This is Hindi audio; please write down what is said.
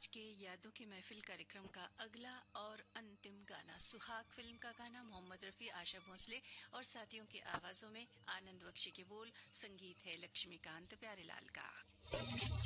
आज के यादों की महफिल कार्यक्रम का अगला और अंतिम गाना सुहाग फिल्म का गाना मोहम्मद रफी, आशा भोसले और साथियों की आवाजों में, आनंद बख्शी के बोल, संगीत है लक्ष्मीकांत प्यारेलाल का।